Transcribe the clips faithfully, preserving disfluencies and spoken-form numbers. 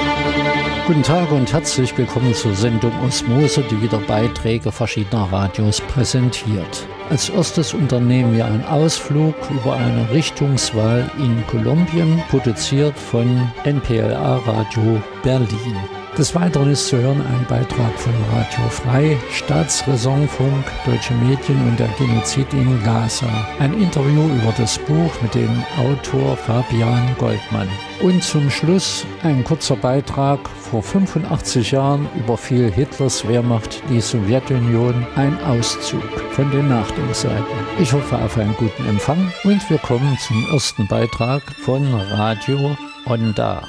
Guten Tag und herzlich willkommen zur Sendung Osmose, die wieder Beiträge verschiedener Radios präsentiert. Als erstes unternehmen wir einen Ausflug über eine Richtungswahl in Kolumbien, produziert von N P L A Radio Berlin. Des Weiteren ist zu hören ein Beitrag von Radio Frei, Staatsräsonfunk, Deutsche Medien und der Genozid in Gaza. Ein Interview über das Buch mit dem Autor Fabian Goldmann. Und zum Schluss ein kurzer Beitrag. Vor fünfundachtzig Jahren überfiel Hitlers Wehrmacht die Sowjetunion. Ein Auszug von den Nachdenkseiten. Ich hoffe auf einen guten Empfang und wir kommen zum ersten Beitrag von Radio Onda.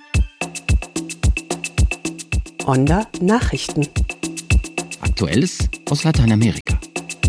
Onda Nachrichten. Aktuelles aus Lateinamerika.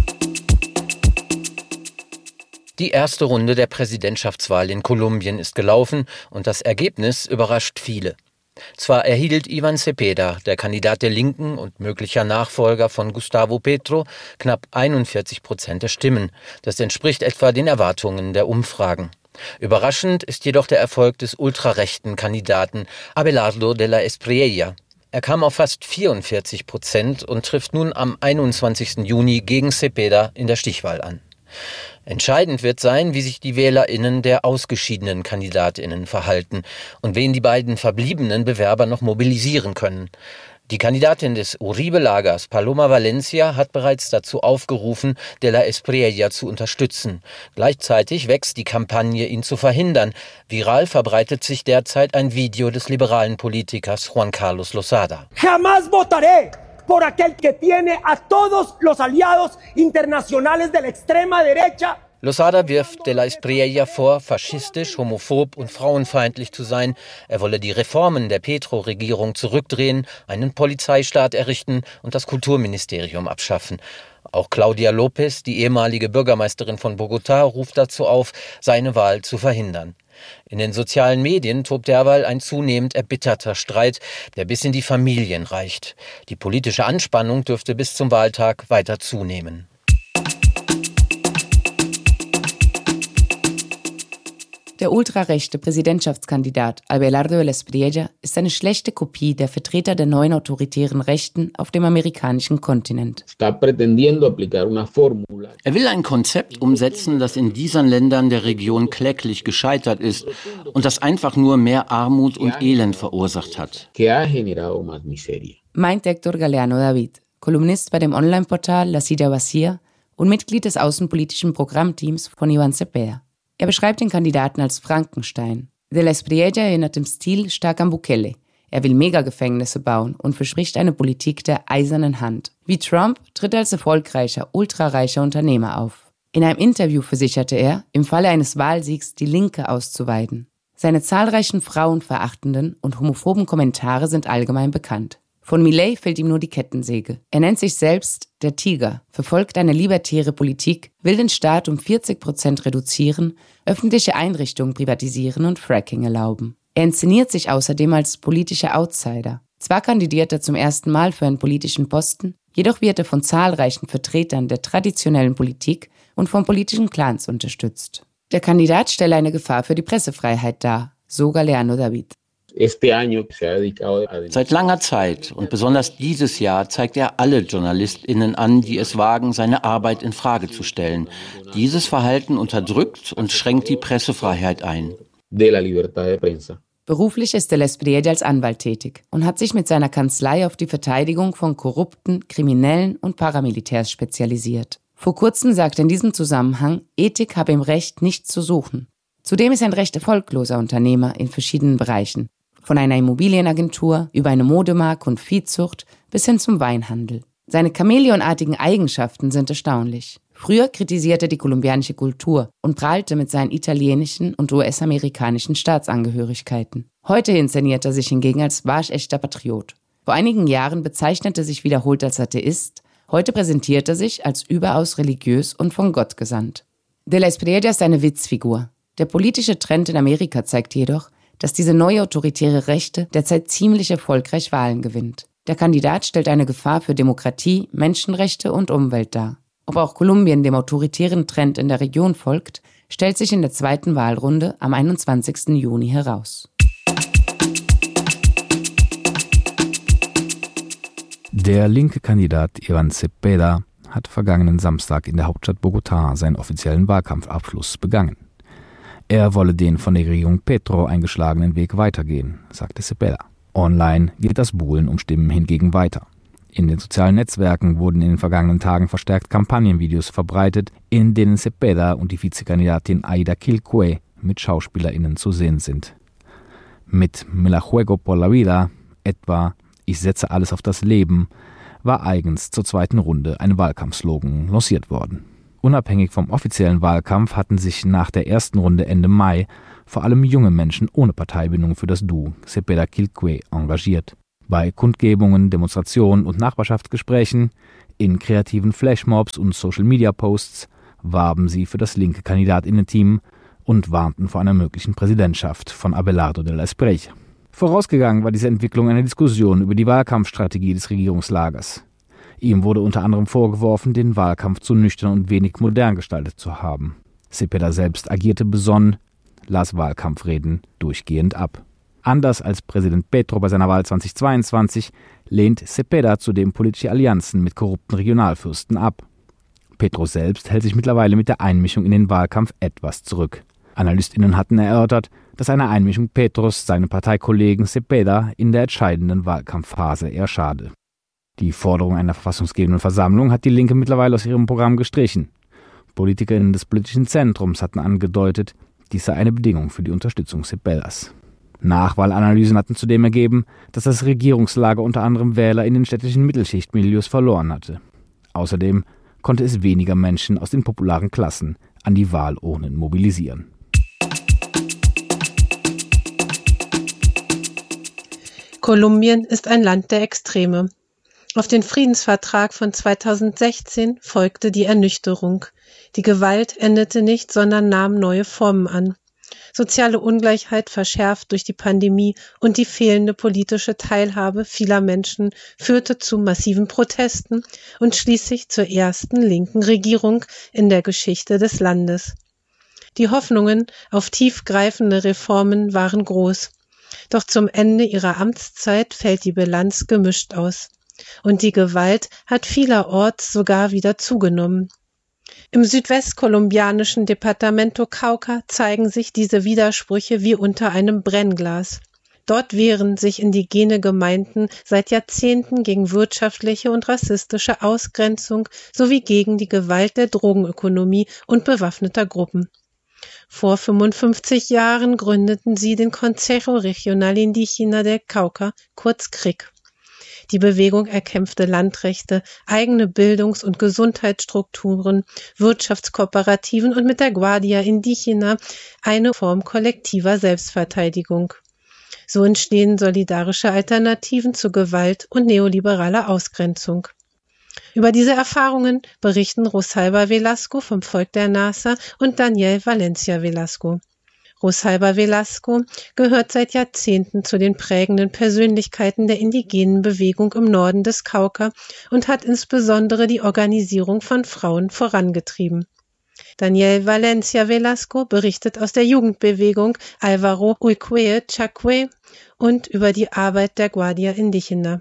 Die erste Runde der Präsidentschaftswahl in Kolumbien ist gelaufen und das Ergebnis überrascht viele. Zwar erhielt Iván Cepeda, der Kandidat der Linken und möglicher Nachfolger von Gustavo Petro, knapp einundvierzig Prozent der Stimmen. Das entspricht etwa den Erwartungen der Umfragen. Überraschend ist jedoch der Erfolg des ultrarechten Kandidaten Abelardo de la Espriella. Er kam auf fast vierundvierzig Prozent und trifft nun am einundzwanzigsten Juni gegen Cepeda in der Stichwahl an. Entscheidend wird sein, wie sich die WählerInnen der ausgeschiedenen KandidatInnen verhalten und wen die beiden verbliebenen Bewerber noch mobilisieren können. Die Kandidatin des Uribe-Lagers, Paloma Valencia, hat bereits dazu aufgerufen, de la Espriella zu unterstützen. Gleichzeitig wächst die Kampagne, ihn zu verhindern. Viral verbreitet sich derzeit ein Video des liberalen Politikers Juan Carlos Lozada. Jamás votaré por aquel que tiene a todos los aliados internacionales de la extrema derecha. Lozada wirft de la Espriella vor, faschistisch, homophob und frauenfeindlich zu sein. Er wolle die Reformen der Petro-Regierung zurückdrehen, einen Polizeistaat errichten und das Kulturministerium abschaffen. Auch Claudia López, die ehemalige Bürgermeisterin von Bogotá, ruft dazu auf, seine Wahl zu verhindern. In den sozialen Medien tobt derweil ein zunehmend erbitterter Streit, der bis in die Familien reicht. Die politische Anspannung dürfte bis zum Wahltag weiter zunehmen. Der ultrarechte Präsidentschaftskandidat Abelardo de la Espriella ist eine schlechte Kopie der Vertreter der neuen autoritären Rechten auf dem amerikanischen Kontinent. Er will ein Konzept umsetzen, das in diesen Ländern der Region kläglich gescheitert ist und das einfach nur mehr Armut und Elend verursacht hat. Meint Héctor Galeano David, Kolumnist bei dem Online-Portal La Silla Vacía und Mitglied des außenpolitischen Programmteams von Iván Cepeda. Er beschreibt den Kandidaten als Frankenstein. De la Espriella erinnert im Stil stark an Bukele. Er will Megagefängnisse bauen und verspricht eine Politik der eisernen Hand. Wie Trump tritt er als erfolgreicher, ultrareicher Unternehmer auf. In einem Interview versicherte er, im Falle eines Wahlsiegs die Linke auszuweiden. Seine zahlreichen frauenverachtenden und homophoben Kommentare sind allgemein bekannt. Von Milei fehlt ihm nur die Kettensäge. Er nennt sich selbst der Tiger, verfolgt eine libertäre Politik, will den Staat um vierzig Prozent reduzieren, öffentliche Einrichtungen privatisieren und Fracking erlauben. Er inszeniert sich außerdem als politischer Outsider. Zwar kandidiert er zum ersten Mal für einen politischen Posten, jedoch wird er von zahlreichen Vertretern der traditionellen Politik und von politischen Clans unterstützt. Der Kandidat stelle eine Gefahr für die Pressefreiheit dar, so Galeano David. Seit langer Zeit und besonders dieses Jahr zeigt er alle JournalistInnen an, die es wagen, seine Arbeit in Frage zu stellen. Dieses Verhalten unterdrückt und schränkt die Pressefreiheit ein. Beruflich ist de la Espriella als Anwalt tätig und hat sich mit seiner Kanzlei auf die Verteidigung von Korrupten, Kriminellen und Paramilitärs spezialisiert. Vor kurzem sagte in diesem Zusammenhang, Ethik habe im Recht nichts zu suchen. Zudem ist er ein recht erfolgloser Unternehmer in verschiedenen Bereichen. Von einer Immobilienagentur über eine Modemarke und Viehzucht bis hin zum Weinhandel. Seine chamäleonartigen Eigenschaften sind erstaunlich. Früher kritisierte er die kolumbianische Kultur und prahlte mit seinen italienischen und U S-amerikanischen Staatsangehörigkeiten. Heute inszeniert er sich hingegen als waschechter Patriot. Vor einigen Jahren bezeichnete er sich wiederholt als Atheist, heute präsentiert er sich als überaus religiös und von Gott gesandt. De la Espriella ist eine Witzfigur. Der politische Trend in Amerika zeigt jedoch, dass diese neue autoritäre Rechte derzeit ziemlich erfolgreich Wahlen gewinnt. Der Kandidat stellt eine Gefahr für Demokratie, Menschenrechte und Umwelt dar. Ob auch Kolumbien dem autoritären Trend in der Region folgt, stellt sich in der zweiten Wahlrunde am einundzwanzigsten Juni heraus. Der linke Kandidat Ivan Cepeda hat vergangenen Samstag in der Hauptstadt Bogotá seinen offiziellen Wahlkampfabschluss begangen. Er wolle den von der Regierung Petro eingeschlagenen Weg weitergehen, sagte Cepeda. Online geht das Buhlen um Stimmen hingegen weiter. In den sozialen Netzwerken wurden in den vergangenen Tagen verstärkt Kampagnenvideos verbreitet, in denen Cepeda und die Vizekandidatin Aida Quilque mit SchauspielerInnen zu sehen sind. Mit Me la juego por la vida, etwa Ich setze alles auf das Leben, war eigens zur zweiten Runde ein Wahlkampfslogan lanciert worden. Unabhängig vom offiziellen Wahlkampf hatten sich nach der ersten Runde Ende Mai vor allem junge Menschen ohne Parteibindung für das Duo Cepeda-Quilque engagiert. Bei Kundgebungen, Demonstrationen und Nachbarschaftsgesprächen, in kreativen Flashmobs und Social-Media-Posts warben sie für das linke Kandidatinnen-Team und warnten vor einer möglichen Präsidentschaft von Abelardo del Espriella. Vorausgegangen war diese Entwicklung eine Diskussion über die Wahlkampfstrategie des Regierungslagers. Ihm wurde unter anderem vorgeworfen, den Wahlkampf zu nüchtern und wenig modern gestaltet zu haben. Cepeda selbst agierte besonnen, las Wahlkampfreden durchgehend ab. Anders als Präsident Petro bei seiner Wahl zweitausendzweiundzwanzig lehnt Cepeda zudem politische Allianzen mit korrupten Regionalfürsten ab. Petro selbst hält sich mittlerweile mit der Einmischung in den Wahlkampf etwas zurück. AnalystInnen hatten erörtert, dass eine Einmischung Petros seinem Parteikollegen Cepeda in der entscheidenden Wahlkampfphase eher schade. Die Forderung einer verfassungsgebenden Versammlung hat die Linke mittlerweile aus ihrem Programm gestrichen. PolitikerInnen des politischen Zentrums hatten angedeutet, dies sei eine Bedingung für die Unterstützung Cepedas. Nachwahlanalysen hatten zudem ergeben, dass das Regierungslager unter anderem Wähler in den städtischen Mittelschichtmilieus verloren hatte. Außerdem konnte es weniger Menschen aus den popularen Klassen an die Wahlurnen mobilisieren. Kolumbien ist ein Land der Extreme. Auf den Friedensvertrag von zweitausendsechzehn folgte die Ernüchterung. Die Gewalt endete nicht, sondern nahm neue Formen an. Soziale Ungleichheit verschärft durch die Pandemie und die fehlende politische Teilhabe vieler Menschen führte zu massiven Protesten und schließlich zur ersten linken Regierung in der Geschichte des Landes. Die Hoffnungen auf tiefgreifende Reformen waren groß. Doch zum Ende ihrer Amtszeit fällt die Bilanz gemischt aus. Und die Gewalt hat vielerorts sogar wieder zugenommen. Im südwestkolumbianischen Departamento Cauca zeigen sich diese Widersprüche wie unter einem Brennglas. Dort wehren sich indigene Gemeinden seit Jahrzehnten gegen wirtschaftliche und rassistische Ausgrenzung sowie gegen die Gewalt der Drogenökonomie und bewaffneter Gruppen. Vor fünfundfünfzig Jahren gründeten sie den Consejo Regional Indígena del Cauca, kurz C R I C. Die Bewegung erkämpfte Landrechte, eigene Bildungs- und Gesundheitsstrukturen, Wirtschaftskooperativen und mit der Guardia Indígena eine Form kollektiver Selbstverteidigung. So entstehen solidarische Alternativen zu Gewalt und neoliberaler Ausgrenzung. Über diese Erfahrungen berichten Rosalba Velasco vom Volk der Nasa und Daniel Valencia Velasco. Rosalba Velasco gehört seit Jahrzehnten zu den prägenden Persönlichkeiten der indigenen Bewegung im Norden des Cauca und hat insbesondere die Organisierung von Frauen vorangetrieben. Daniel Valencia Velasco berichtet aus der Jugendbewegung Álvaro Uyquie Chacue und über die Arbeit der Guardia Indígena.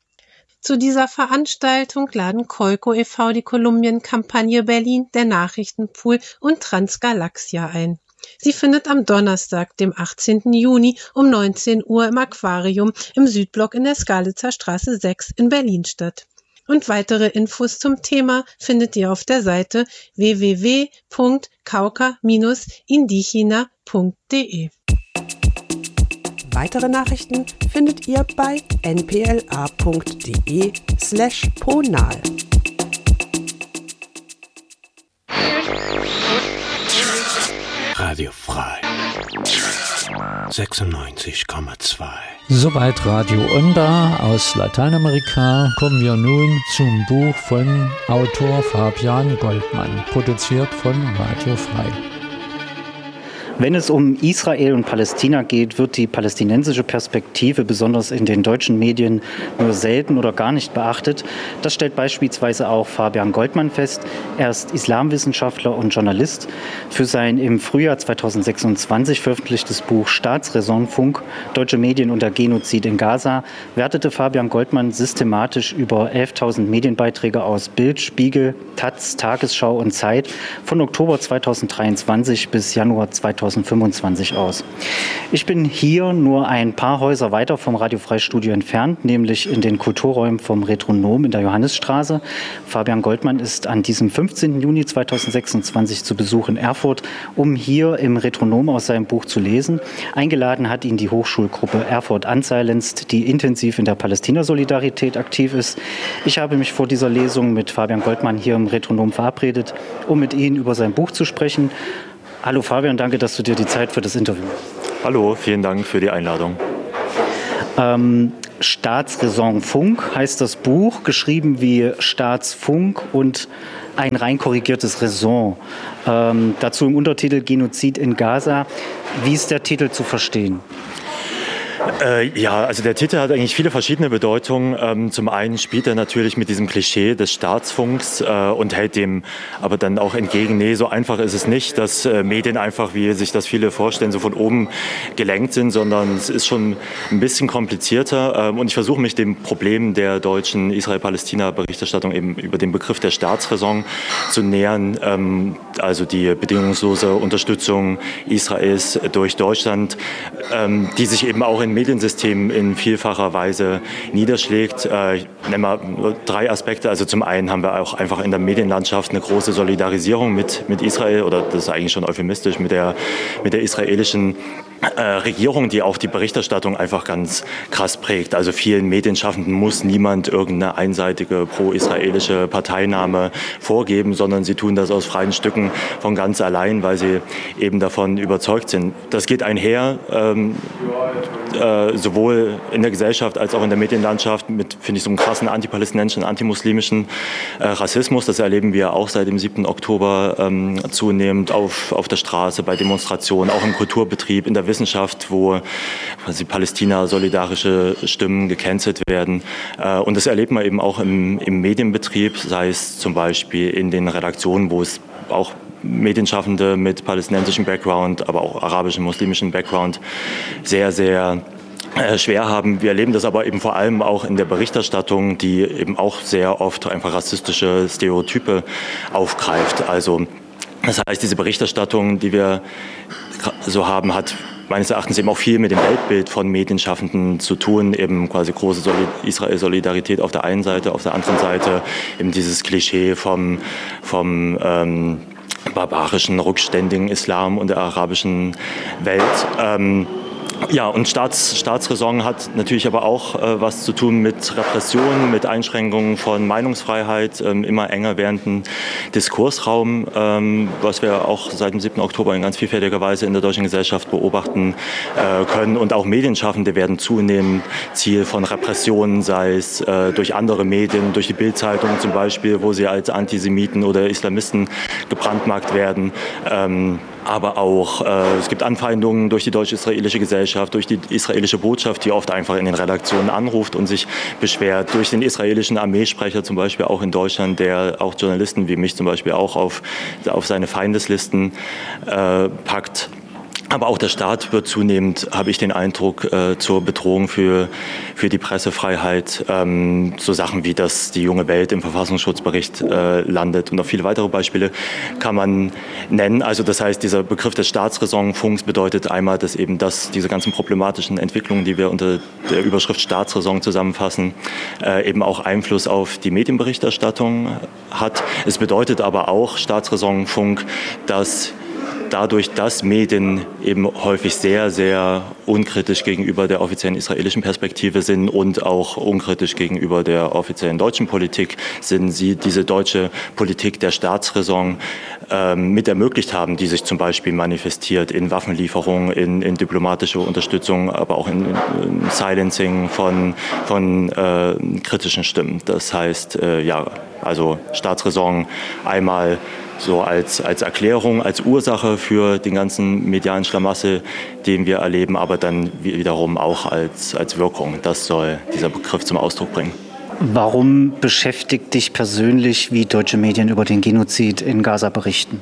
Zu dieser Veranstaltung laden Colco e V, die Kolumbien-Kampagne Berlin, der Nachrichtenpool und Transgalaxia ein. Sie findet am Donnerstag, dem achtzehnten Juni um neunzehn Uhr im Aquarium im Südblock in der Skalitzer Straße sechs in Berlin statt. Und weitere Infos zum Thema findet ihr auf der Seite w w w punkt cauca Bindestrich indigena punkt de. Weitere Nachrichten findet ihr bei n p l a punkt d e slash ponal. Radio frei sechsundneunzig Komma zwei. Soweit Radio Onda aus Lateinamerika. Kommen wir nun zum Buch von Autor Fabian Goldmann, produziert von Radio Frei. Wenn es um Israel und Palästina geht, wird die palästinensische Perspektive besonders in den deutschen Medien nur selten oder gar nicht beachtet. Das stellt beispielsweise auch Fabian Goldmann fest. Er ist Islamwissenschaftler und Journalist. Für sein im Frühjahr zweitausendsechsundzwanzig veröffentlichtes Buch Staatsräsonfunk, Deutsche Medien und der Genozid in Gaza, wertete Fabian Goldmann systematisch über elftausend Medienbeiträge aus Bild, Spiegel, Taz, Tagesschau und Zeit von Oktober zweitausenddreiundzwanzig bis Januar zweitausendfünfundzwanzig aus. Ich bin hier nur ein paar Häuser weiter vom Radio Freistudio entfernt, nämlich in den Kulturräumen vom Retronom in der Johannisstraße. Fabian Goldmann ist an diesem fünfzehnten Juni zweitausendsechsundzwanzig zu Besuch in Erfurt, um hier im Retronom aus seinem Buch zu lesen. Eingeladen hat ihn die Hochschulgruppe Erfurt Unsilenced, die intensiv in der Palästina-Solidarität aktiv ist. Ich habe mich vor dieser Lesung mit Fabian Goldmann hier im Retronom verabredet, um mit Ihnen über sein Buch zu sprechen. Hallo Fabian, danke, dass du dir die Zeit für das Interview. Hallo, vielen Dank für die Einladung. Ähm, Staatsräsonfunk heißt das Buch, geschrieben wie Staatsfunk und ein rein korrigiertes Raison. Ähm, dazu im Untertitel Genozid in Gaza. Wie ist der Titel zu verstehen? Äh, ja, also der Titel hat eigentlich viele verschiedene Bedeutungen. Ähm, zum einen spielt er natürlich mit diesem Klischee des Staatsfunks äh, und hält dem aber dann auch entgegen, nee, so einfach ist es nicht, dass äh, Medien einfach, wie sich das viele vorstellen, so von oben gelenkt sind, sondern es ist schon ein bisschen komplizierter. Ähm, und ich versuche mich dem Problem der deutschen Israel-Palästina-Berichterstattung eben über den Begriff der Staatsräson zu nähern. Ähm, also die bedingungslose Unterstützung Israels durch Deutschland, ähm, die sich eben auch in Mediensystemen in vielfacher Weise niederschlägt. Äh, ich nenne mal drei Aspekte. Also zum einen haben wir auch einfach in der Medienlandschaft eine große Solidarisierung mit, mit Israel, oder das ist eigentlich schon euphemistisch, mit der, mit der israelischen äh, Regierung, die auch die Berichterstattung einfach ganz krass prägt. Also vielen Medienschaffenden muss niemand irgendeine einseitige pro-israelische Parteinahme vorgeben, sondern sie tun das aus freien Stücken von ganz allein, weil sie eben davon überzeugt sind. Das geht einher, ähm, Äh, sowohl in der Gesellschaft als auch in der Medienlandschaft mit, finde ich, so einem krassen antipalästinensischen, antimuslimischen äh, Rassismus. Das erleben wir auch seit dem siebten Oktober ähm, zunehmend auf, auf der Straße, bei Demonstrationen, auch im Kulturbetrieb, in der Wissenschaft, wo quasi Palästina-solidarische Stimmen gecancelt werden. Äh, und das erlebt man eben auch im, im Medienbetrieb, sei es zum Beispiel in den Redaktionen, wo es auch Medienschaffende mit palästinensischem Background, aber auch arabischem, muslimischen Background sehr, sehr äh, schwer haben. Wir erleben das aber eben vor allem auch in der Berichterstattung, die eben auch sehr oft einfach rassistische Stereotype aufgreift. Also das heißt, diese Berichterstattung, die wir so haben, hat meines Erachtens eben auch viel mit dem Weltbild von Medienschaffenden zu tun, eben quasi große Israel-Solidarität auf der einen Seite, auf der anderen Seite eben dieses Klischee vom, vom ähm, barbarischen, rückständigen Islam und der arabischen Welt. Ähm, Ja, und Staats, Staatsräson hat natürlich aber auch äh, was zu tun mit Repressionen, mit Einschränkungen von Meinungsfreiheit, ähm, immer enger werdenden Diskursraum, ähm, was wir auch seit dem siebten Oktober in ganz vielfältiger Weise in der deutschen Gesellschaft beobachten äh, können. Und auch Medienschaffende werden zunehmend Ziel von Repressionen, sei es äh, durch andere Medien, durch die Bild-Zeitung zum Beispiel, wo sie als Antisemiten oder Islamisten gebrandmarkt werden. Ähm, aber auch, äh, es gibt Anfeindungen durch die deutsch-israelische Gesellschaft, durch die israelische Botschaft, die oft einfach in den Redaktionen anruft und sich beschwert, durch den israelischen Armeesprecher zum Beispiel auch in Deutschland, der auch Journalisten wie mich zum Beispiel auch auf, auf seine Feindeslisten äh, packt. Aber auch der Staat wird zunehmend, habe ich den Eindruck, äh, zur Bedrohung für, für die Pressefreiheit. Ähm, so Sachen wie, dass die junge Welt im Verfassungsschutzbericht äh, landet und noch viele weitere Beispiele kann man nennen. Also das heißt, dieser Begriff des Staatsräsonfunks bedeutet einmal, dass eben das, diese ganzen problematischen Entwicklungen, die wir unter der Überschrift Staatsräson zusammenfassen, äh, eben auch Einfluss auf die Medienberichterstattung hat. Es bedeutet aber auch, Staatsräsonfunk, dass dadurch, dass Medien eben häufig sehr, sehr unkritisch gegenüber der offiziellen israelischen Perspektive sind und auch unkritisch gegenüber der offiziellen deutschen Politik sind, sie diese deutsche Politik der Staatsräson ähm, mit ermöglicht haben, die sich zum Beispiel manifestiert in Waffenlieferungen, in, in diplomatische Unterstützung, aber auch in, in Silencing von, von äh, kritischen Stimmen. Das heißt, äh, ja, Also Staatsräson einmal so als, als Erklärung, als Ursache für den ganzen medialen Schlamassel, den wir erleben, aber dann wiederum auch als, als Wirkung. Das soll dieser Begriff zum Ausdruck bringen. Warum beschäftigt dich persönlich, wie deutsche Medien über den Genozid in Gaza berichten?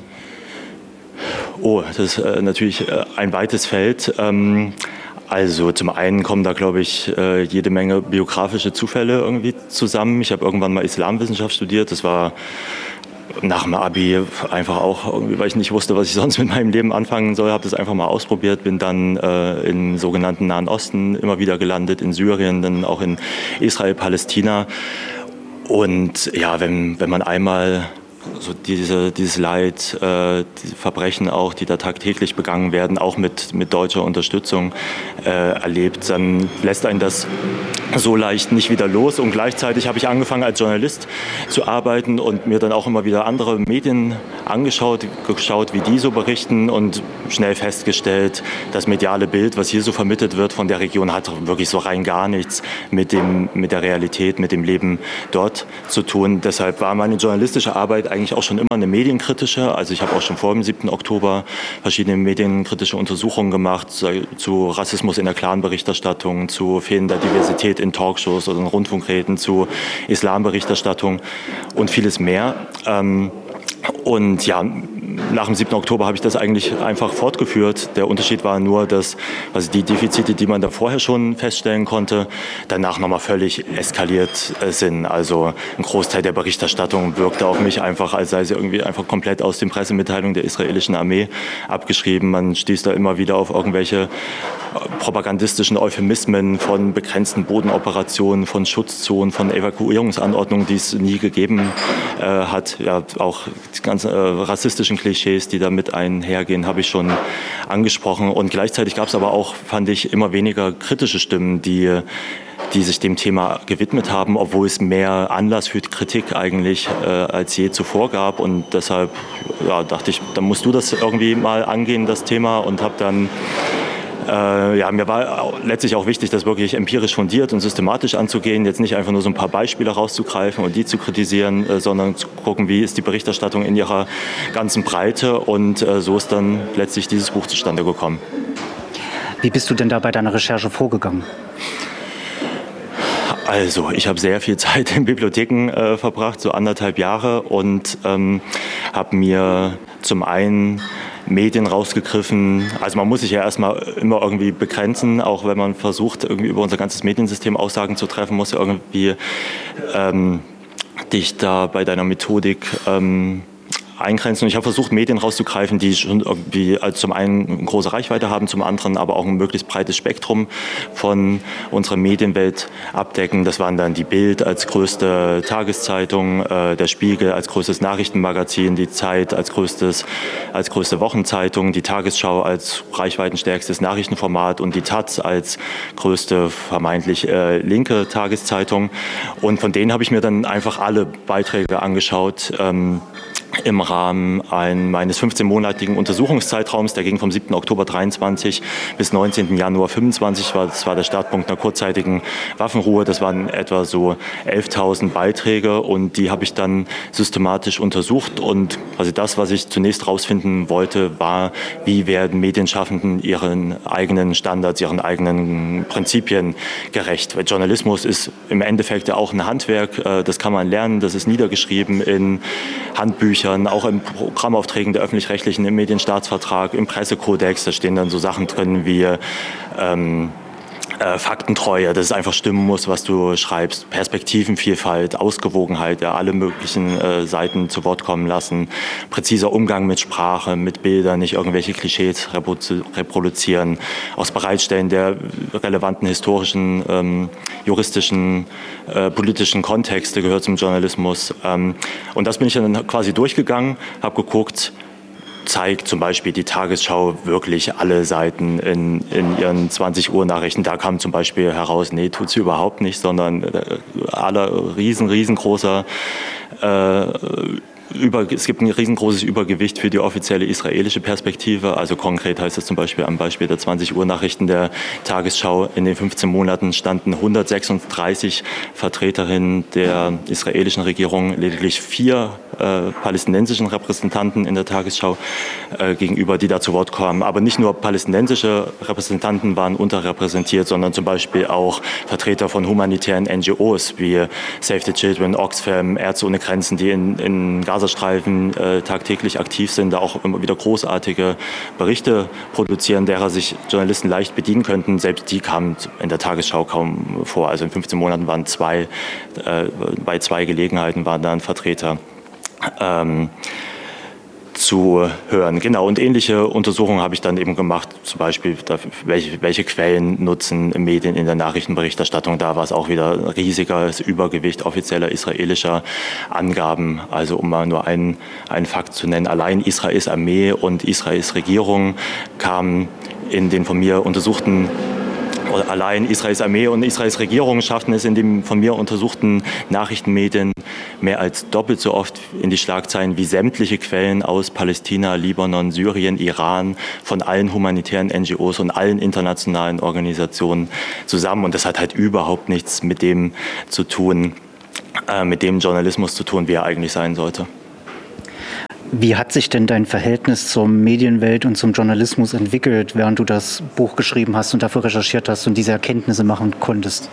Oh, das ist äh, natürlich äh, ein weites Feld. Ähm, Also zum einen kommen da, glaube ich, jede Menge biografische Zufälle irgendwie zusammen. Ich habe irgendwann mal Islamwissenschaft studiert. Das war nach dem Abi einfach auch, irgendwie, weil ich nicht wusste, was ich sonst mit meinem Leben anfangen soll, habe das einfach mal ausprobiert. Bin dann äh, im sogenannten Nahen Osten immer wieder gelandet, in Syrien, dann auch in Israel, Palästina. Und ja, wenn, wenn man einmal so diese, dieses Leid, äh, diese Verbrechen auch, die da tagtäglich begangen werden, auch mit, mit deutscher Unterstützung äh, erlebt, dann lässt einen das so leicht nicht wieder los. Und gleichzeitig habe ich angefangen als Journalist zu arbeiten und mir dann auch immer wieder andere Medien angeschaut, geschaut, wie die so berichten und schnell festgestellt, das mediale Bild, was hier so vermittelt wird von der Region, hat wirklich so rein gar nichts mit dem, mit der Realität, mit dem Leben dort zu tun. Deshalb war meine journalistische Arbeit eigentlich auch schon immer eine medienkritische. Also ich habe auch schon vor dem siebten Oktober verschiedene medienkritische Untersuchungen gemacht zu Rassismus in der Clan-Berichterstattung, zu fehlender Diversität in Talkshows oder in Rundfunkreden, zu Islamberichterstattung und vieles mehr. Ähm, Und ja, nach dem siebten Oktober habe ich das eigentlich einfach fortgeführt. Der Unterschied war nur, dass also die Defizite, die man da vorher schon feststellen konnte, danach nochmal völlig eskaliert sind. Also ein Großteil der Berichterstattung wirkte auf mich einfach, als sei sie irgendwie einfach komplett aus den Pressemitteilungen der israelischen Armee abgeschrieben. Man stieß da immer wieder auf irgendwelche propagandistischen Euphemismen von begrenzten Bodenoperationen, von Schutzzonen, von Evakuierungsanordnungen, die es nie gegeben äh, hat. Ja, auch die ganzen äh, rassistischen Klischees, die damit einhergehen, habe ich schon angesprochen. Und gleichzeitig gab es aber auch, fand ich, immer weniger kritische Stimmen, die, die sich dem Thema gewidmet haben, obwohl es mehr Anlass für Kritik eigentlich äh, als je zuvor gab. Und deshalb ja, dachte ich, dann musst du das irgendwie mal angehen, das Thema, und habe dann Äh, ja, mir war letztlich auch wichtig, das wirklich empirisch fundiert und systematisch anzugehen, jetzt nicht einfach nur so ein paar Beispiele rauszugreifen und die zu kritisieren, äh, sondern zu gucken, wie ist die Berichterstattung in ihrer ganzen Breite, und äh, so ist dann letztlich dieses Buch zustande gekommen. Wie bist du denn da bei deiner Recherche vorgegangen? Also, ich habe sehr viel Zeit in Bibliotheken äh, verbracht, so anderthalb Jahre, und ähm, habe mir zum einen Medien rausgegriffen. Also man muss sich ja erstmal immer irgendwie begrenzen, auch wenn man versucht, irgendwie über unser ganzes Mediensystem Aussagen zu treffen, muss ja irgendwie ähm, dich da bei deiner Methodik ähm, eingrenzen. Und ich habe versucht, Medien rauszugreifen, die schon irgendwie also zum einen eine große Reichweite haben, zum anderen aber auch ein möglichst breites Spektrum von unserer Medienwelt abdecken. Das waren dann die Bild als größte Tageszeitung, äh, der Spiegel als größtes Nachrichtenmagazin, die Zeit als größtes, als größte Wochenzeitung, die Tagesschau als reichweitenstärkstes Nachrichtenformat und die Taz als größte vermeintlich äh, linke Tageszeitung. Und von denen habe ich mir dann einfach alle Beiträge angeschaut, ähm, im Rahmen ein, meines fünfzehnmonatigen Untersuchungszeitraums. Der ging vom siebten Oktober dreiundzwanzig bis neunzehnten Januar fünfundzwanzig. Das war der Startpunkt einer kurzzeitigen Waffenruhe. Das waren etwa so elftausend Beiträge, und die habe ich dann systematisch untersucht. Und also das, was ich zunächst herausfinden wollte, war, wie werden Medienschaffenden ihren eigenen Standards, ihren eigenen Prinzipien gerecht. Weil Journalismus ist im Endeffekt ja auch ein Handwerk. Das kann man lernen. Das ist niedergeschrieben in Handbüchern, auch in Programmaufträgen der Öffentlich-Rechtlichen, im Medienstaatsvertrag, im Pressekodex. Da stehen dann so Sachen drin wie ähm, äh, Faktentreue, dass es einfach stimmen muss, was du schreibst, Perspektivenvielfalt, Ausgewogenheit, ja, alle möglichen äh, Seiten zu Wort kommen lassen, präziser Umgang mit Sprache, mit Bildern, nicht irgendwelche Klischees reproduzieren, aus Bereitstellen der relevanten historischen, ähm, juristischen, äh, politischen Kontexte gehört zum Journalismus. Ähm, und das bin ich dann quasi durchgegangen, habe geguckt, zeigt zum Beispiel die Tagesschau wirklich alle Seiten in, in ihren zwanzig Uhr Nachrichten. Da kam zum Beispiel heraus, nee, tut sie überhaupt nicht, sondern aller riesen, riesengroßer äh, Über, es gibt ein riesengroßes Übergewicht für die offizielle israelische Perspektive. Also konkret heißt es zum Beispiel am Beispiel der zwanzig Uhr Nachrichten der Tagesschau. In den fünfzehn Monaten standen hundertsechsunddreißig Vertreterinnen der israelischen Regierung, lediglich vier äh, palästinensischen Repräsentanten in der Tagesschau äh, gegenüber, die da zu Wort kamen. Aber nicht nur palästinensische Repräsentanten waren unterrepräsentiert, sondern zum Beispiel auch Vertreter von humanitären N G Os wie Save the Children, Oxfam, Ärzte ohne Grenzen, die in, in Gazastreifen äh, tagtäglich aktiv sind, da auch immer wieder großartige Berichte produzieren, derer sich Journalisten leicht bedienen könnten. Selbst die kamen in der Tagesschau kaum vor. Also in fünfzehn Monaten waren zwei, äh, bei zwei Gelegenheiten waren dann Vertreter ähm, zu hören. Genau, und ähnliche Untersuchungen habe ich dann eben gemacht, zum Beispiel, welche, welche Quellen nutzen Medien in der Nachrichtenberichterstattung. Da war es auch wieder ein riesiges Übergewicht offizieller israelischer Angaben. Also um mal nur einen, einen Fakt zu nennen, allein Israels Armee und Israels Regierung kamen in den von mir untersuchten Allein Israels Armee und Israels Regierung schafften es in den von mir untersuchten Nachrichtenmedien mehr als doppelt so oft in die Schlagzeilen wie sämtliche Quellen aus Palästina, Libanon, Syrien, Iran, von allen humanitären N G Os und allen internationalen Organisationen zusammen. Und das hat halt überhaupt nichts mit dem zu tun, äh, mit dem Journalismus zu tun, wie er eigentlich sein sollte. Wie hat sich denn dein Verhältnis zur Medienwelt und zum Journalismus entwickelt, während du das Buch geschrieben hast und dafür recherchiert hast und diese Erkenntnisse machen konntest?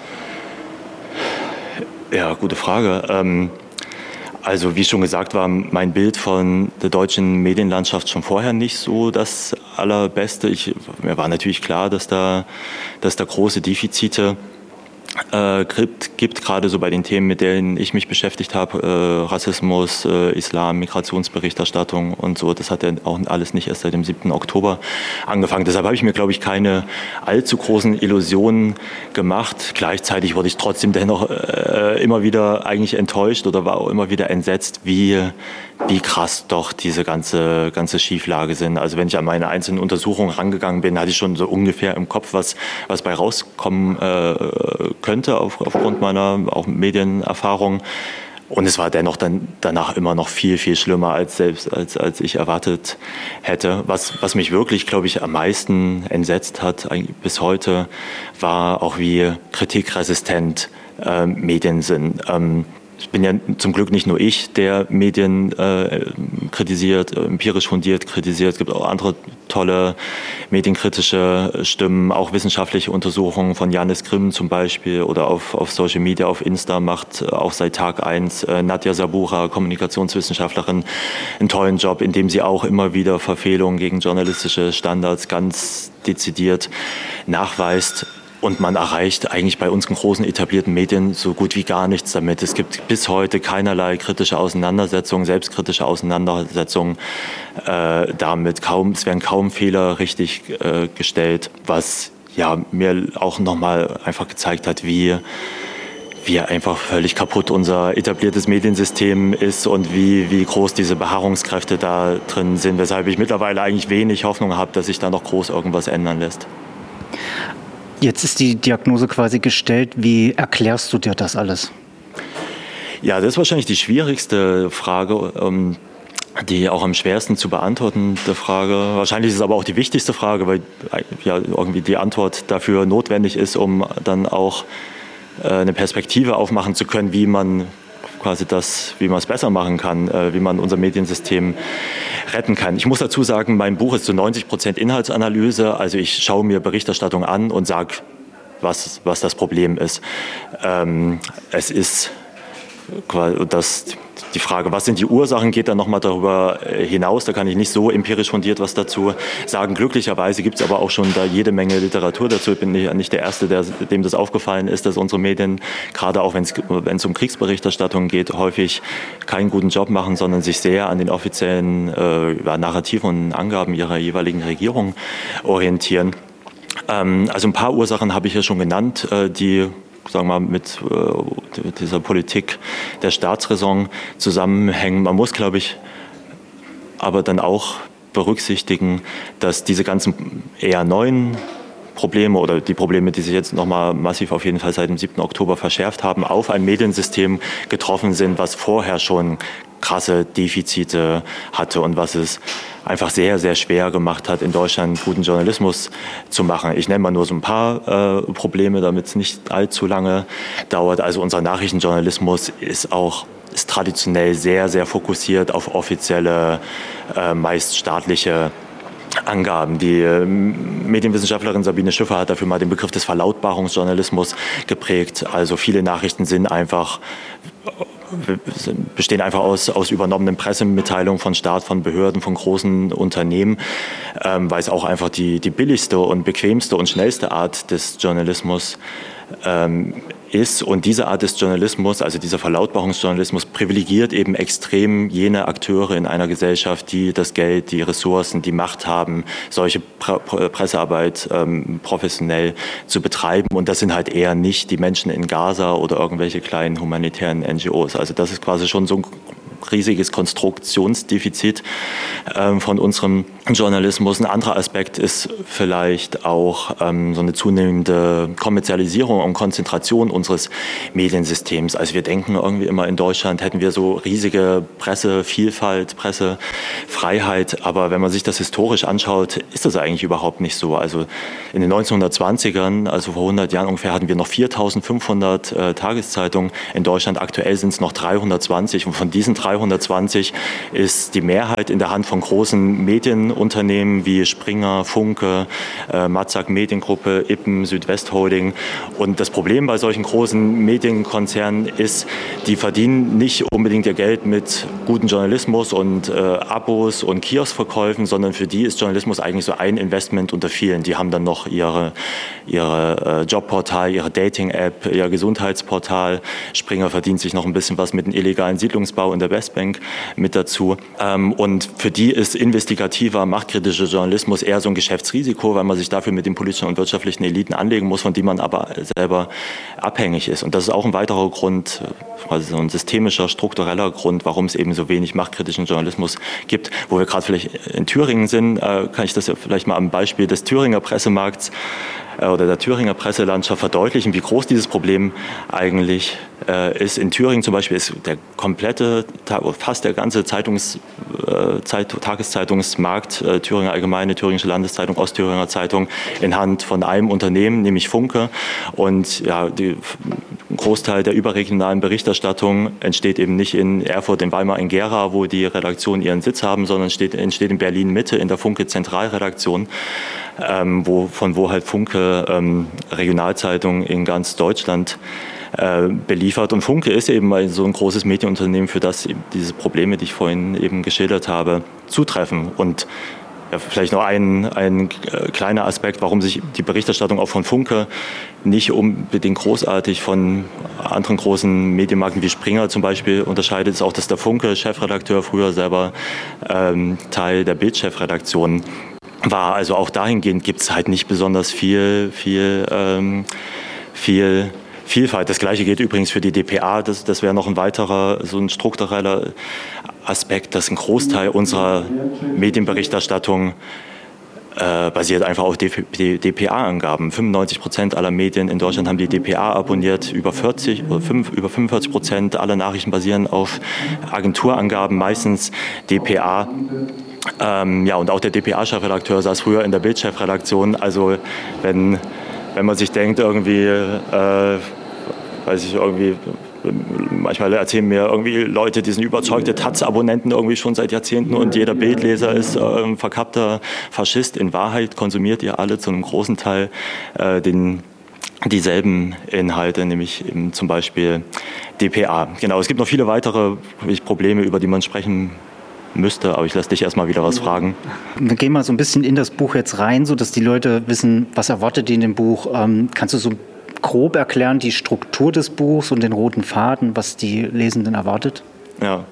Ja, gute Frage. Also wie schon gesagt, war mein Bild von der deutschen Medienlandschaft schon vorher nicht so das allerbeste. Ich, mir war natürlich klar, dass da, dass da große Defizite Äh, gibt, gibt gerade so bei den Themen, mit denen ich mich beschäftigt habe, äh, Rassismus, äh, Islam, Migrationsberichterstattung und so. Das hat ja auch alles nicht erst seit dem siebten Oktober angefangen. Deshalb habe ich mir, glaube ich, keine allzu großen Illusionen gemacht. Gleichzeitig wurde ich trotzdem dennoch äh, immer wieder eigentlich enttäuscht oder war auch immer wieder entsetzt, wie, wie krass doch diese ganze, ganze Schieflage sind. Also wenn ich an meine einzelnen Untersuchungen rangegangen bin, hatte ich schon so ungefähr im Kopf, was, was bei rauskommen äh, könnte auf, aufgrund meiner auch Medienerfahrung. Und es war dennoch dann danach immer noch viel, viel schlimmer, als selbst als, als ich erwartet hätte. Was, was mich wirklich, glaube ich, am meisten entsetzt hat bis heute, war auch, wie kritikresistent äh, Medien sind. Ähm, Ich bin ja zum Glück nicht nur ich, der Medien äh, kritisiert, empirisch fundiert kritisiert. Es gibt auch andere tolle medienkritische Stimmen, auch wissenschaftliche Untersuchungen von Janis Grimm zum Beispiel oder auf, auf Social Media, auf Insta macht auch seit Tag eins äh, Nadja Sabura, Kommunikationswissenschaftlerin, einen tollen Job, in dem sie auch immer wieder Verfehlungen gegen journalistische Standards ganz dezidiert nachweist. Und man erreicht eigentlich bei unseren großen etablierten Medien so gut wie gar nichts damit. Es gibt bis heute keinerlei kritische Auseinandersetzungen, selbstkritische Auseinandersetzungen äh, damit. Kaum, es werden kaum Fehler richtig äh, gestellt, was ja, mir auch nochmal einfach gezeigt hat, wie, wie einfach völlig kaputt unser etabliertes Mediensystem ist und wie, wie groß diese Beharrungskräfte da drin sind. Weshalb ich mittlerweile eigentlich wenig Hoffnung habe, dass sich da noch groß irgendwas ändern lässt. Jetzt ist die Diagnose quasi gestellt. Wie erklärst du dir das alles? Ja, das ist wahrscheinlich die schwierigste Frage, die auch am schwersten zu beantwortende Frage. Wahrscheinlich ist es aber auch die wichtigste Frage, weil ja irgendwie die Antwort dafür notwendig ist, um dann auch eine Perspektive aufmachen zu können, wie man quasi das, wie man es besser machen kann, wie man unser Mediensystem retten kann. Ich muss dazu sagen, mein Buch ist zu neunzig Prozent Inhaltsanalyse. Also ich schaue mir Berichterstattung an und sage, was, was das Problem ist. Ähm, es ist das, die Frage, was sind die Ursachen, geht dann nochmal darüber hinaus. Da kann ich nicht so empirisch fundiert was dazu sagen. Glücklicherweise gibt es aber auch schon da jede Menge Literatur dazu. Ich bin nicht, nicht der Erste, der, dem das aufgefallen ist, dass unsere Medien, gerade auch wenn es um Kriegsberichterstattung geht, häufig keinen guten Job machen, sondern sich sehr an den offiziellen äh, Narrativen und Angaben ihrer jeweiligen Regierung orientieren. Ähm, also ein paar Ursachen habe ich ja schon genannt, äh, die sagen wir mal, mit äh, dieser Politik der Staatsräson zusammenhängen. Man muss, glaube ich, aber dann auch berücksichtigen, dass diese ganzen eher neuen Probleme oder die Probleme, die sich jetzt nochmal massiv auf jeden Fall seit dem siebten Oktober verschärft haben, auf ein Mediensystem getroffen sind, was vorher schon krasse Defizite hatte und was es einfach sehr, sehr schwer gemacht hat, in Deutschland guten Journalismus zu machen. Ich nenne mal nur so ein paar äh, Probleme, damit es nicht allzu lange dauert. Also unser Nachrichtenjournalismus ist auch ist traditionell sehr, sehr fokussiert auf offizielle, äh, meist staatliche Angaben. Die äh, Medienwissenschaftlerin Sabine Schiffer hat dafür mal den Begriff des Verlautbarungsjournalismus geprägt. Also viele Nachrichten sind einfach bestehen einfach aus, aus übernommenen Pressemitteilungen von Staat, von Behörden, von großen Unternehmen, ähm, weil es auch einfach die, die billigste und bequemste und schnellste Art des Journalismus ähm, ist. Und diese Art des Journalismus, also dieser Verlautbarungsjournalismus, privilegiert eben extrem jene Akteure in einer Gesellschaft, die das Geld, die Ressourcen, die Macht haben, solche Pre- Pressearbeit ähm, professionell zu betreiben. Und das sind halt eher nicht die Menschen in Gaza oder irgendwelche kleinen humanitären N G Os. Also das ist quasi schon so ein riesiges Konstruktionsdefizit ähm, von unserem Journalismus. Ein anderer Aspekt ist vielleicht auch ähm, so eine zunehmende Kommerzialisierung und Konzentration unseres Mediensystems. Also wir denken irgendwie immer, in Deutschland hätten wir so riesige Pressevielfalt, Pressefreiheit, aber wenn man sich das historisch anschaut, ist das eigentlich überhaupt nicht so. Also in den neunzehnhundertzwanzigern, also vor hundert Jahren ungefähr, hatten wir noch viertausendfünfhundert äh, Tageszeitungen in Deutschland. Aktuell sind es noch dreihundertzwanzig und von diesen dreihundertzwanzig ist die Mehrheit in der Hand von großen Medienunternehmen wie Springer, Funke, äh, Matzak Mediengruppe, Ippen, Südwest-Holding. Und das Problem bei solchen großen Medienkonzernen ist, die verdienen nicht unbedingt ihr Geld mit gutem Journalismus und äh, Abos und Kioskverkäufen, sondern für die ist Journalismus eigentlich so ein Investment unter vielen. Die haben dann noch ihre, ihre äh, Jobportal, ihre Dating-App, ihr Gesundheitsportal. Springer verdient sich noch ein bisschen was mit dem illegalen Siedlungsbau in der Westbank mit dazu. Ähm, und für die ist investigativer, machtkritischer Journalismus eher so ein Geschäftsrisiko, weil man sich dafür mit den politischen und wirtschaftlichen Eliten anlegen muss, von denen man aber selber abhängig ist. Und das ist auch ein weiterer Grund, also so ein systemischer, struktureller Grund, warum es eben so wenig machtkritischen Journalismus gibt. Wo wir gerade vielleicht in Thüringen sind, äh, kann ich das ja vielleicht mal am Beispiel des Thüringer Pressemarkts äh, oder der Thüringer Presselandschaft verdeutlichen, wie groß dieses Problem eigentlich äh, ist. In Thüringen zum Beispiel ist der komplette, fast der ganze Zeitungs, äh, Zeit, Tageszeitungsmarkt, äh, Thüringer Allgemeine, Thüringische Landeszeitung, Ostthüringer Zeitung, in Hand von einem Unternehmen, nämlich Funke. Und ja, die, ein Großteil der überregionalen Berichterstattung entsteht eben nicht in Erfurt, in Weimar, in Gera, wo die Redaktionen ihren Sitz haben, sondern steht, entsteht in Berlin-Mitte, in der Funke Zentralredaktion, ähm, wo, von wo halt Funke ähm, Regionalzeitungen in ganz Deutschland äh, beliefert. Und Funke ist eben so ein großes Medienunternehmen, für das eben diese Probleme, die ich vorhin eben geschildert habe, zutreffen. Und ja, vielleicht noch ein, ein kleiner Aspekt, warum sich die Berichterstattung auch von Funke nicht unbedingt großartig von anderen großen Medienmarken wie Springer zum Beispiel unterscheidet, ist auch, dass der Funke-Chefredakteur früher selber ähm, Teil der Bild-Chefredaktion war. Also auch dahingehend gibt es halt nicht besonders viel, viel, ähm, viel Vielfalt. Das Gleiche gilt übrigens für die D P A. Das, das wäre noch ein weiterer, so ein struktureller Aspekt, dass ein Großteil unserer Medienberichterstattung äh, basiert einfach auf D P A-Angaben. fünfundneunzig Prozent aller Medien in Deutschland haben die D P A abonniert, über vierzig, über fünfundvierzig Prozent aller Nachrichten basieren auf Agenturangaben, meistens D P A. Ähm, ja, und auch der D P A-Chefredakteur saß früher in der Bild-Chefredaktion. Also wenn, wenn man sich denkt, irgendwie, äh, weiß ich, irgendwie, manchmal erzählen mir irgendwie Leute, die sind überzeugte Taz-Abonnenten irgendwie schon seit Jahrzehnten und jeder Bildleser ist äh, ein verkappter Faschist. In Wahrheit konsumiert ihr alle zu einem großen Teil äh, den, dieselben Inhalte, nämlich eben zum Beispiel D P A. Genau, es gibt noch viele weitere Probleme, über die man sprechen müsste, aber ich lasse dich erstmal wieder was fragen. Wir gehen mal so ein bisschen in das Buch jetzt rein, sodass die Leute wissen, was erwartet die in dem Buch. Ähm, kannst du so grob erklären, die Struktur des Buchs und den roten Faden, was die Lesenden erwartet? Ja,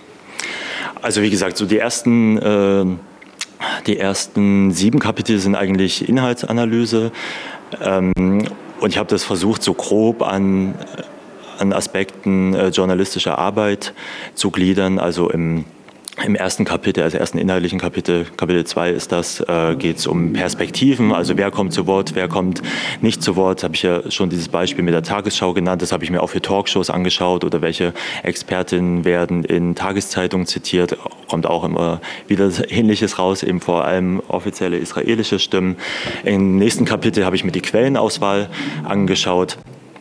also wie gesagt, so die ersten, äh, die ersten sieben Kapitel sind eigentlich Inhaltsanalyse ähm, und ich habe das versucht, so grob an, an Aspekten äh, journalistischer Arbeit zu gliedern, also im Im ersten Kapitel, also ersten inhaltlichen Kapitel, Kapitel zwei ist das, äh, geht es um Perspektiven, also wer kommt zu Wort, wer kommt nicht zu Wort. Habe ich ja schon dieses Beispiel mit der Tagesschau genannt, das habe ich mir auch für Talkshows angeschaut oder welche Expertinnen werden in Tageszeitungen zitiert, kommt auch immer wieder Ähnliches raus, eben vor allem offizielle israelische Stimmen. Im nächsten Kapitel habe ich mir die Quellenauswahl angeschaut.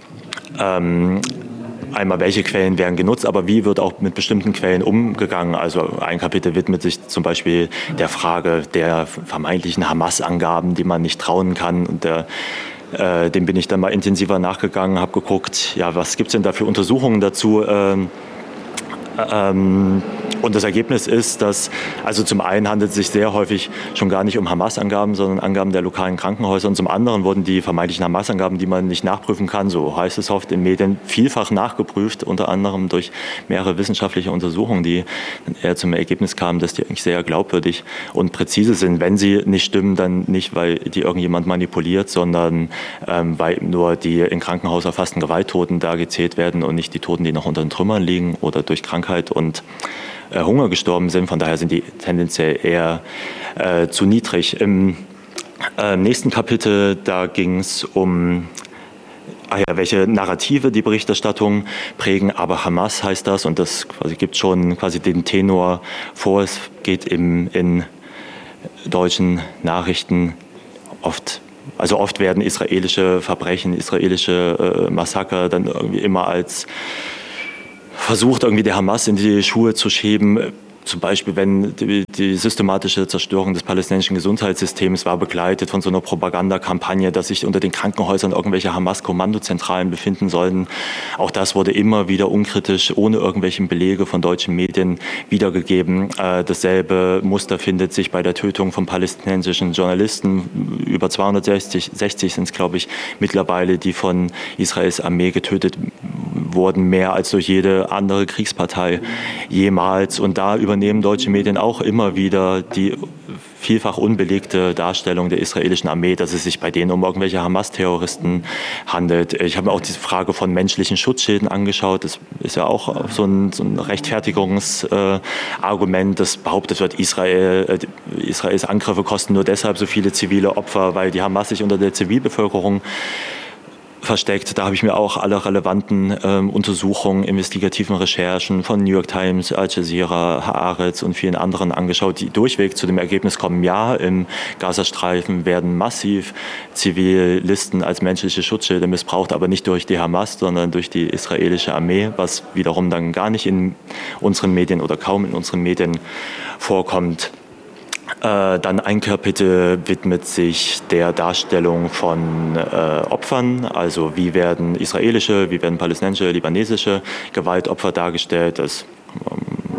Ähm, Einmal, welche Quellen werden genutzt, aber wie wird auch mit bestimmten Quellen umgegangen? Also ein Kapitel widmet sich zum Beispiel der Frage der vermeintlichen Hamas-Angaben, die man nicht trauen kann. Und der, äh, dem bin ich dann mal intensiver nachgegangen, habe geguckt, ja, was gibt es denn da für Untersuchungen dazu? Ähm, ähm, Und das Ergebnis ist, dass, also zum einen handelt es sich sehr häufig schon gar nicht um Hamas-Angaben, sondern Angaben der lokalen Krankenhäuser. Und zum anderen wurden die vermeintlichen Hamas-Angaben, die man nicht nachprüfen kann, so heißt es oft in Medien, vielfach nachgeprüft, unter anderem durch mehrere wissenschaftliche Untersuchungen, die eher zum Ergebnis kamen, dass die eigentlich sehr glaubwürdig und präzise sind. Wenn sie nicht stimmen, dann nicht, weil die irgendjemand manipuliert, sondern ähm, weil nur die in Krankenhaus erfassten Gewalttoten da gezählt werden und nicht die Toten, die noch unter den Trümmern liegen oder durch Krankheit und Hunger gestorben sind. Von daher sind die tendenziell eher äh, zu niedrig. Im äh, nächsten Kapitel, da ging es um, ah ja, welche Narrative die Berichterstattung prägen. Aber Hamas heißt das und das quasi gibt schon quasi den Tenor vor. Es geht im, in deutschen Nachrichten oft Also oft werden israelische Verbrechen, israelische äh, Massaker dann irgendwie immer als versucht, irgendwie der Hamas in die Schuhe zu schieben. Zum Beispiel, wenn die, die systematische Zerstörung des palästinensischen Gesundheitssystems war begleitet von so einer Propagandakampagne, dass sich unter den Krankenhäusern irgendwelche Hamas-Kommandozentralen befinden sollten. Auch das wurde immer wieder unkritisch, ohne irgendwelche Belege von deutschen Medien wiedergegeben. Äh, dasselbe Muster findet sich bei der Tötung von palästinensischen Journalisten. Über zweihundertsechzig sind es, glaube ich, mittlerweile, die von Israels Armee getötet wurden, mehr als durch jede andere Kriegspartei jemals. Und da übernehmen deutsche Medien auch immer wieder die vielfach unbelegte Darstellung der israelischen Armee, dass es sich bei denen um irgendwelche Hamas-Terroristen handelt. Ich habe mir auch diese Frage von menschlichen Schutzschilden angeschaut. Das ist ja auch so ein, so ein Rechtfertigungsargument, das behauptet wird, Israel, äh, Israels Angriffe kosten nur deshalb so viele zivile Opfer, weil die Hamas sich unter der Zivilbevölkerung versteckt. Da habe ich mir auch alle relevanten ähm, Untersuchungen, investigativen Recherchen von New York Times, Al Jazeera, Haaretz und vielen anderen angeschaut, die durchweg zu dem Ergebnis kommen, ja, im Gazastreifen werden massiv Zivilisten als menschliche Schutzschilde missbraucht, aber nicht durch die Hamas, sondern durch die israelische Armee, was wiederum dann gar nicht in unseren Medien oder kaum in unseren Medien vorkommt. Äh, dann ein Kapitel widmet sich der Darstellung von äh, Opfern, also wie werden israelische, wie werden palästinensische, libanesische Gewaltopfer dargestellt. Das um,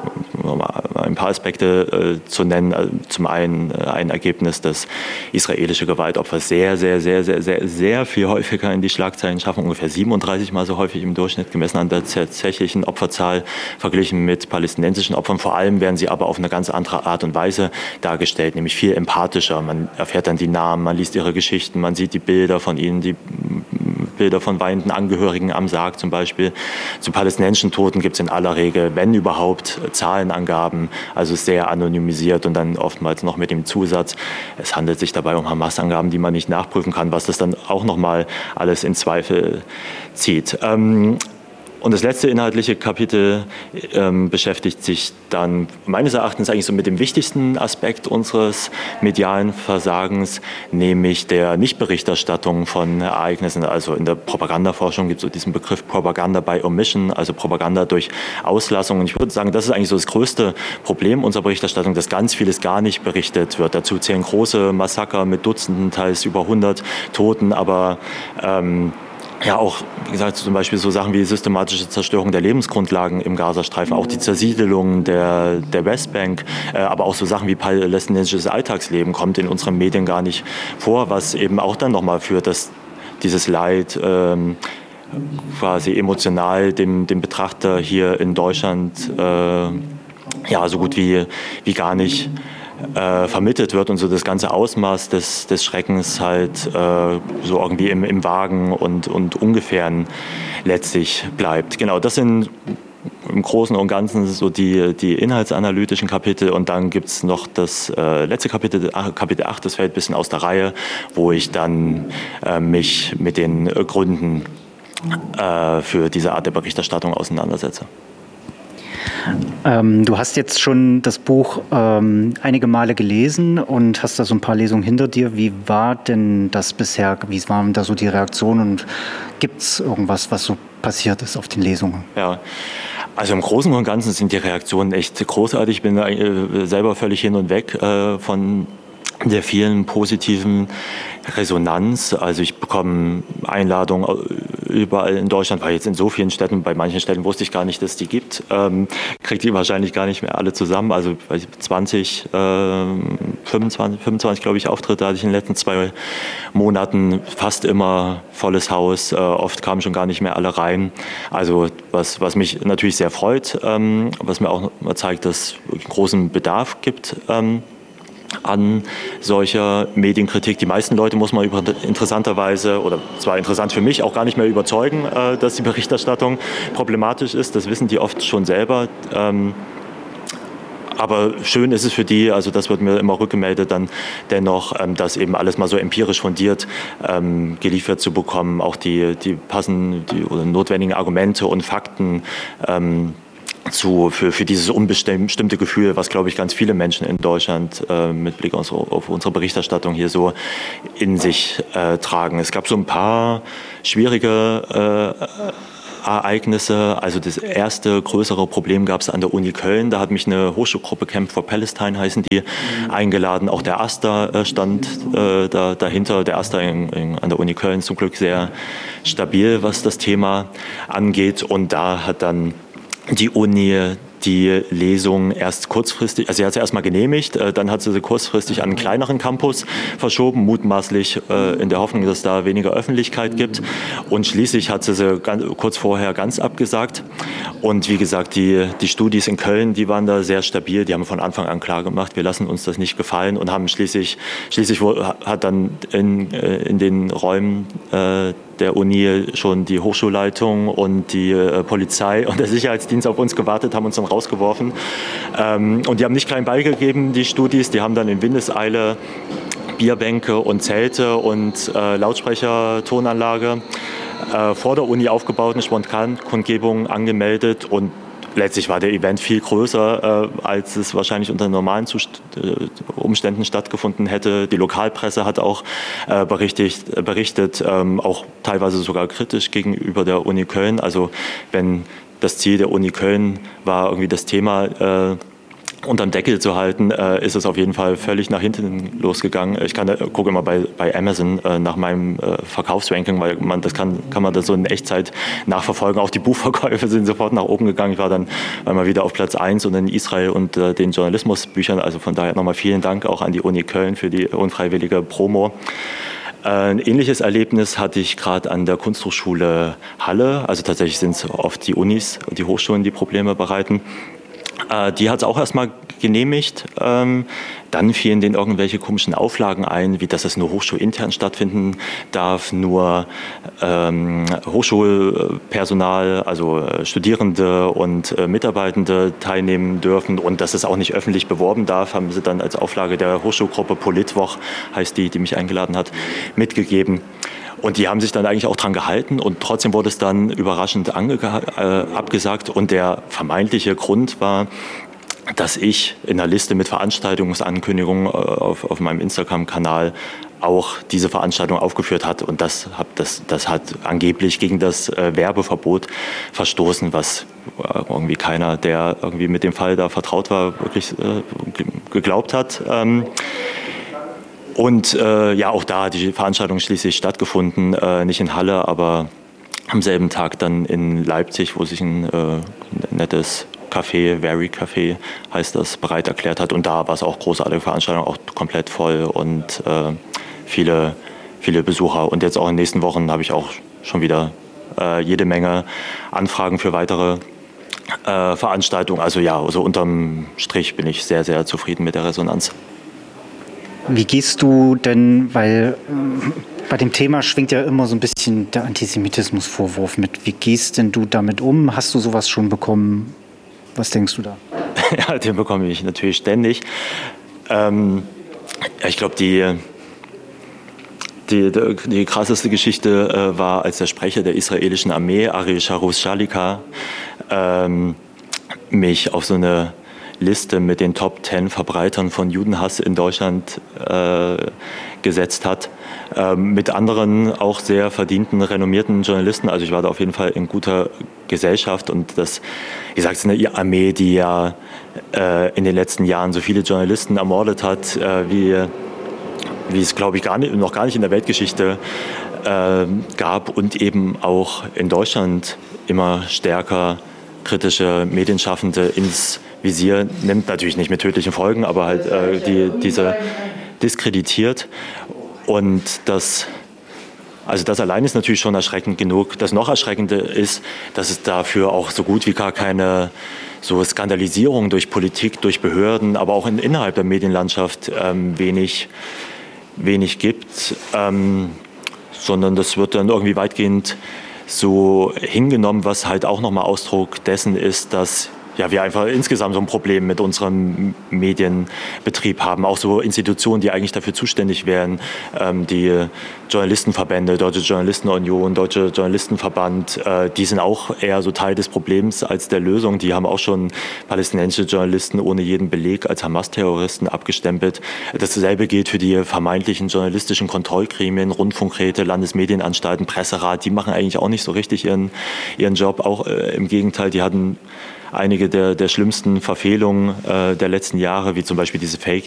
ein paar Aspekte äh, zu nennen. Also zum einen äh, ein Ergebnis, dass israelische Gewaltopfer sehr, sehr, sehr, sehr, sehr, sehr viel häufiger in die Schlagzeilen schaffen, ungefähr siebenunddreißig Mal so häufig im Durchschnitt, gemessen an der tatsächlichen Opferzahl, verglichen mit palästinensischen Opfern. Vor allem werden sie aber auf eine ganz andere Art und Weise dargestellt, nämlich viel empathischer. Man erfährt dann die Namen, man liest ihre Geschichten, man sieht die Bilder von ihnen, die Bilder von weinenden Angehörigen am Sarg zum Beispiel. Zu palästinensischen Toten gibt es in aller Regel, wenn überhaupt, Zahlenangaben, also sehr anonymisiert und dann oftmals noch mit dem Zusatz, es handelt sich dabei um Hamas-Angaben, die man nicht nachprüfen kann, was das dann auch nochmal alles in Zweifel zieht. Ähm, Und das letzte inhaltliche Kapitel ähm, beschäftigt sich dann meines Erachtens eigentlich so mit dem wichtigsten Aspekt unseres medialen Versagens, nämlich der Nichtberichterstattung von Ereignissen. Also in der Propagandaforschung gibt es so diesen Begriff Propaganda by Omission, also Propaganda durch Auslassung. Und ich würde sagen, das ist eigentlich so das größte Problem unserer Berichterstattung, dass ganz vieles gar nicht berichtet wird. Dazu zählen große Massaker mit Dutzenden, teils über hundert Toten, aber ähm, ja, auch, wie gesagt, zum Beispiel so Sachen wie systematische Zerstörung der Lebensgrundlagen im Gazastreifen, auch die Zersiedelung der, der Westbank, äh, aber auch so Sachen wie palästinensisches Alltagsleben kommt in unseren Medien gar nicht vor, was eben auch dann nochmal führt, dass dieses Leid ähm, quasi emotional dem, dem Betrachter hier in Deutschland äh, ja, so gut wie, wie gar nicht Äh, vermittelt wird und so das ganze Ausmaß des, des Schreckens halt äh, so irgendwie im, im Vagen und, und Ungefähren letztlich bleibt. Genau, das sind im Großen und Ganzen so die, die inhaltsanalytischen Kapitel und dann gibt es noch das äh, letzte Kapitel, Kapitel acht, das fällt ein bisschen aus der Reihe, wo ich dann äh, mich mit den Gründen äh, für diese Art der Berichterstattung auseinandersetze. Ähm, du hast jetzt schon das Buch ähm, einige Male gelesen und hast da so ein paar Lesungen hinter dir. Wie war denn das bisher? Wie waren da so die Reaktionen und gibt es irgendwas, was so passiert ist auf den Lesungen? Ja, also im Großen und Ganzen sind die Reaktionen echt großartig. Ich bin äh, selber völlig hin und weg äh, von der vielen positiven Resonanz. Also ich bekomme Einladungen überall in Deutschland, war jetzt in so vielen Städten, bei manchen Städten wusste ich gar nicht, dass es die gibt. Ähm, kriege die wahrscheinlich gar nicht mehr alle zusammen. Also zwanzig, äh, fünfundzwanzig, fünfundzwanzig glaube ich, Auftritte hatte ich in den letzten zwei Monaten. Fast immer volles Haus. Äh, oft kamen schon gar nicht mehr alle rein. Also was, was mich natürlich sehr freut, ähm, was mir auch zeigt, dass es einen großen Bedarf gibt. Ähm, an solcher Medienkritik. Die meisten Leute muss man über, interessanterweise, oder zwar interessant für mich, auch gar nicht mehr überzeugen, äh, dass die Berichterstattung problematisch ist. Das wissen die oft schon selber. Ähm, aber schön ist es für die, also das wird mir immer rückgemeldet, dann dennoch, ähm, das eben alles mal so empirisch fundiert ähm, geliefert zu bekommen, auch die, die passenden die, oder notwendigen Argumente und Fakten ähm, Zu, für, für dieses unbestimmte Gefühl, was, glaube ich, ganz viele Menschen in Deutschland äh, mit Blick auf, auf unsere Berichterstattung hier so in sich äh, tragen. Es gab so ein paar schwierige äh, Ereignisse. Also das erste größere Problem gab es an der Uni Köln. Da hat mich eine Hochschulgruppe, Camp for Palestine heißen die, mhm. eingeladen. Auch der AStA äh, stand äh, da, dahinter. Der AStA in, in, an der Uni Köln zum Glück sehr stabil, was das Thema angeht. Und da hat dann die Uni die Lesung erst kurzfristig, also sie hat sie erstmal genehmigt, dann hat sie sie kurzfristig an einen kleineren Campus verschoben, mutmaßlich äh, in der Hoffnung, dass es da weniger Öffentlichkeit gibt. Und schließlich hat sie sie ganz, kurz vorher ganz abgesagt. Und wie gesagt, die, die Studis in Köln, die waren da sehr stabil, die haben von Anfang an klar gemacht, wir lassen uns das nicht gefallen und haben schließlich, schließlich hat dann in, in den Räumen äh, der Uni schon die Hochschulleitung und die äh, Polizei und der Sicherheitsdienst auf uns gewartet, haben uns dann rausgeworfen. Ähm, und die haben nicht klein beigegeben, die Studis, die haben dann in Windeseile Bierbänke und Zelte und äh, Lautsprechertonanlage äh, vor der Uni aufgebaut, eine Spontankundgebung angemeldet und letztlich war der Event viel größer, äh, als es wahrscheinlich unter normalen Zust- äh, Umständen stattgefunden hätte. Die Lokalpresse hat auch äh, berichtet, äh, berichtet ähm, auch teilweise sogar kritisch gegenüber der Uni Köln. Also wenn das Ziel der Uni Köln war, irgendwie das Thema äh, unterm Deckel zu halten, äh, ist es auf jeden Fall völlig nach hinten losgegangen. Ich kann, äh, gucke immer bei, bei Amazon äh, nach meinem äh, Verkaufsranking, weil man das kann, kann man das so in Echtzeit nachverfolgen. Auch die Buchverkäufe sind sofort nach oben gegangen. Ich war dann einmal wieder auf Platz eins und in Israel und äh, den Journalismusbüchern. Also von daher nochmal vielen Dank auch an die Uni Köln für die unfreiwillige Promo. Ein ähnliches Erlebnis hatte ich gerade an der Kunsthochschule Halle. Also tatsächlich sind es oft die Unis und die Hochschulen, die Probleme bereiten. Die hat es auch erstmal genehmigt. Ähm, dann fielen denen irgendwelche komischen Auflagen ein, wie dass es nur hochschulintern stattfinden darf, nur ähm, Hochschulpersonal, also äh, Studierende und äh, Mitarbeitende teilnehmen dürfen und dass es auch nicht öffentlich beworben darf, haben sie dann als Auflage der Hochschulgruppe Politwoch, heißt die, die mich eingeladen hat, mitgegeben. Und die haben sich dann eigentlich auch dran gehalten und trotzdem wurde es dann überraschend ange- äh, abgesagt. Und der vermeintliche Grund war, dass ich in der Liste mit Veranstaltungsankündigungen äh, auf, auf meinem Instagram-Kanal auch diese Veranstaltung aufgeführt hat. Und das, hab, das, das hat angeblich gegen das äh, Werbeverbot verstoßen, was äh, irgendwie keiner, der irgendwie mit dem Fall da vertraut war, wirklich äh, geglaubt hat. Ähm, Und äh, ja, auch da hat die Veranstaltung schließlich stattgefunden, äh, nicht in Halle, aber am selben Tag dann in Leipzig, wo sich ein äh, nettes Café, Very Café heißt das, bereit erklärt hat. Und da war es auch großartige Veranstaltung, auch komplett voll und äh, viele, viele Besucher. Und jetzt auch in den nächsten Wochen habe ich auch schon wieder äh, jede Menge Anfragen für weitere äh, Veranstaltungen. Also ja, also unterm Strich bin ich sehr, sehr zufrieden mit der Resonanz. Wie gehst du denn, weil Bei dem Thema schwingt ja immer so ein bisschen der Antisemitismusvorwurf mit. Wie gehst denn du damit um? Hast du sowas schon bekommen? Was denkst du da? Ja, den bekomme ich natürlich ständig. Ähm, ja, ich glaube, die, die, die, die krasseste Geschichte äh, war, als der Sprecher der israelischen Armee, Ari Sharus Shalika, ähm, mich auf so eine Liste mit den Top zehn Verbreitern von Judenhass in Deutschland äh, gesetzt hat. Ähm, mit anderen auch sehr verdienten, renommierten Journalisten. Also ich war da auf jeden Fall in guter Gesellschaft. Und das, ich sage es, eine Armee, die ja äh, in den letzten Jahren so viele Journalisten ermordet hat, äh, wie, wie es, glaube ich, gar nicht, noch gar nicht in der Weltgeschichte äh, gab. Und eben auch in Deutschland immer stärker kritische Medienschaffende ins Visier nimmt, natürlich nicht mit tödlichen Folgen, aber halt äh, die, diese diskreditiert. Und das, also das allein ist natürlich schon erschreckend genug. Das noch erschreckende ist, dass es dafür auch so gut wie gar keine so Skandalisierung durch Politik, durch Behörden, aber auch in, innerhalb der Medienlandschaft ähm, wenig, wenig gibt, ähm, sondern das wird dann irgendwie weitgehend so hingenommen, was halt auch nochmal Ausdruck dessen ist, dass ja, wir einfach insgesamt so ein Problem mit unserem Medienbetrieb haben. Auch so Institutionen, die eigentlich dafür zuständig wären, ähm, die Journalistenverbände, Deutsche Journalistenunion, Deutsche Journalistenverband, äh, die sind auch eher so Teil des Problems als der Lösung. Die haben auch schon palästinensische Journalisten ohne jeden Beleg als Hamas-Terroristen abgestempelt. Dasselbe gilt für die vermeintlichen journalistischen Kontrollgremien, Rundfunkräte, Landesmedienanstalten, Presserat. Die machen eigentlich auch nicht so richtig ihren, ihren Job. Auch äh, im Gegenteil, die hatten einige der, der schlimmsten Verfehlungen äh, der letzten Jahre, wie zum Beispiel diese Fake